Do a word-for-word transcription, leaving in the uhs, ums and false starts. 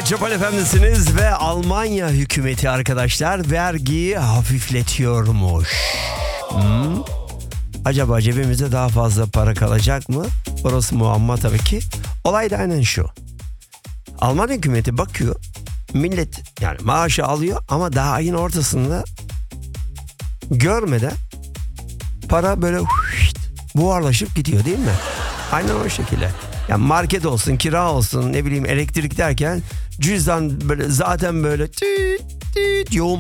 Metropol Efendisi'niz ve Almanya hükümeti arkadaşlar vergiyi hafifletiyormuş. Hmm. Acaba cebimizde daha fazla para kalacak mı? Orası muamma tabii ki. Olay da aynen şu. Alman hükümeti bakıyor. Millet yani maaşı alıyor ama daha ayın ortasında görmeden para böyle buharlaşıp gidiyor değil mi? Aynen o şekilde. Yani market olsun, kira olsun, ne bileyim elektrik derken cüzdan böyle zaten böyle tüt tüt yoğun